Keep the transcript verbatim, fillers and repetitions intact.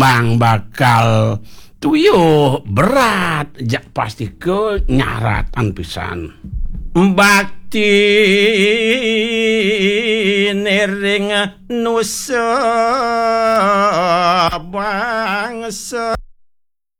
Bang bakal tuyuh berat jak pasti ke nyaratan pisan bakti nering nusa bangsa